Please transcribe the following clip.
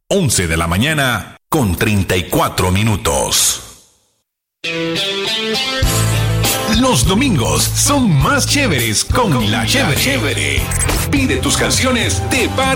11 de la mañana con 34 minutos. Los domingos son más chéveres con La Chévere. Pide tus canciones de par